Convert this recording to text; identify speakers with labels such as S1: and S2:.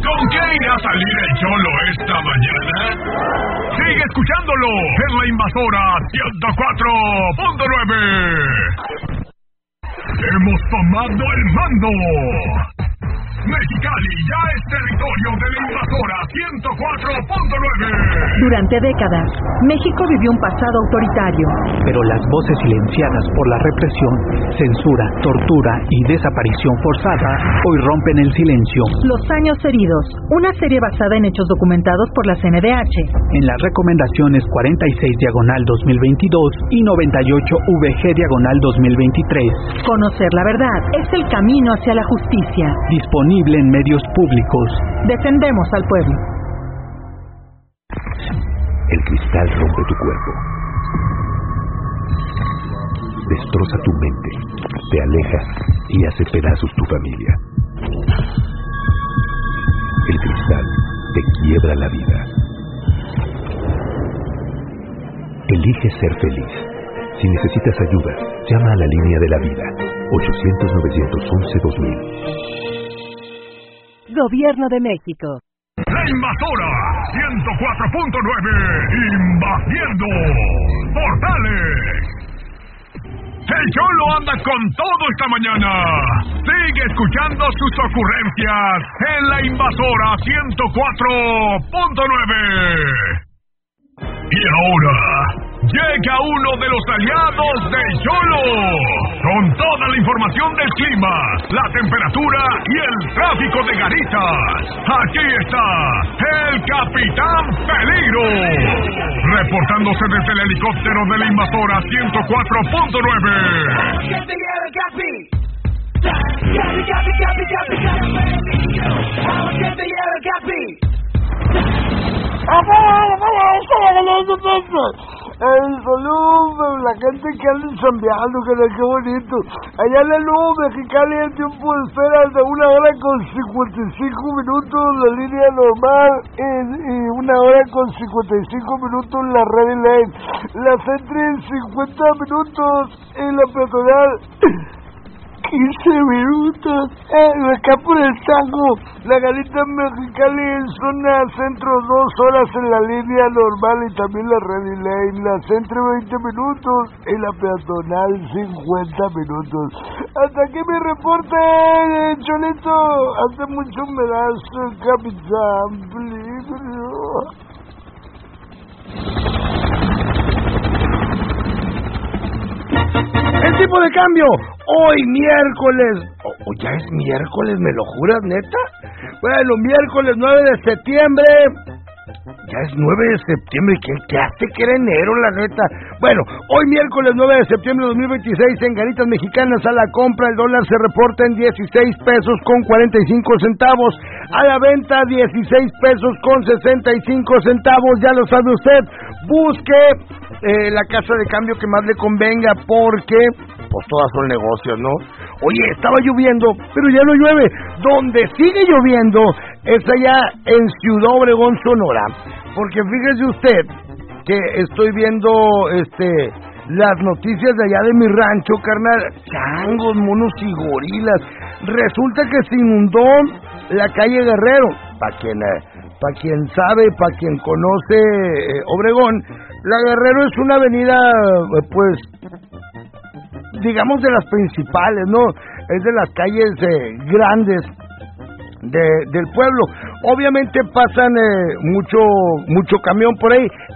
S1: ¿Con qué irá a salir el Cholo esta mañana? Sigue escuchándolo en La Invasora 104.9. Hemos tomado el mando. Mexicali ya es territorio de La Invasora 104.9.
S2: Durante décadas, México vivió un pasado autoritario.
S3: Pero las voces silenciadas por la represión, censura, tortura y desaparición forzada hoy rompen el silencio.
S2: Los años heridos, una serie basada en hechos documentados por la CNDH.
S3: En las recomendaciones 46/2022 y 98/VG/2023.
S2: Conocer la verdad es el camino hacia la justicia.
S3: Disponible en medios públicos.
S2: Defendemos al pueblo.
S4: El cristal rompe tu cuerpo. Destroza tu mente, te aleja y hace pedazos tu familia. El cristal te quiebra la vida. Elige ser feliz. Si necesitas ayuda, llama a la línea de la vida, 800-911-2000.
S2: Gobierno de México.
S1: La Invasora 104.9, invadiendo Portales. El Cholo anda con todo esta mañana. Sigue escuchando sus ocurrencias en La Invasora 104.9. Y ahora llega uno de los aliados del Cholo, con toda la información del clima, la temperatura y el tráfico de Garitas. Aquí está el Capitán Peligro, reportándose desde el helicóptero de La Invasora 104.9.
S5: Saludos, la gente que anda chambeando, que qué bonito. Allá en la luz Mexicali el tiempo de espera es de 1 hora con 55 minutos la línea normal y 1 hora con 55 minutos la Ready Lane. La Centri 50 minutos y la peatonal 15 minutos. Acá por el Tango, la Garita Mexicali en zona centro 2 horas en la línea normal y también la Ready Lane. La Centro 20 minutos y la peatonal 50 minutos. Hasta aquí mi reporte, Cholito. Hace mucho humedad, Capitán Peligro.
S6: El tipo de cambio, hoy miércoles, o ya es miércoles, ¿me lo juras, neta? Bueno, miércoles 9 de septiembre, ya es 9 de septiembre, ¿qué hace que era enero, la neta? Bueno, hoy miércoles 9 de septiembre de 2026, en Garitas Mexicanas a la compra, el dólar se reporta en 16 pesos con 45 centavos, a la venta 16 pesos con 65 centavos, ya lo sabe usted, busque la casa de cambio que más le convenga, porque pues todas son negocios, ¿no? Oye, estaba lloviendo, pero ya no llueve. Donde sigue lloviendo es allá en Ciudad Obregón, Sonora, porque fíjese usted que estoy viendo las noticias de allá de mi rancho, carnal, changos, monos y gorilas. Resulta que se inundó la calle Guerrero, para quien sabe, para quien conoce Obregón. La Guerrero es una avenida, pues, digamos de las principales, ¿no? Es de las calles grandes del pueblo. Obviamente pasan mucho camión por ahí.